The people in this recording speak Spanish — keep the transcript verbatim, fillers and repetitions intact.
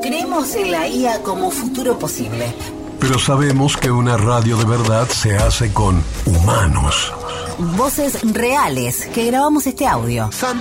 Creemos en la I A como futuro posible. Pero sabemos que una radio de verdad se hace con humanos. Voces reales que grabamos este audio. Santi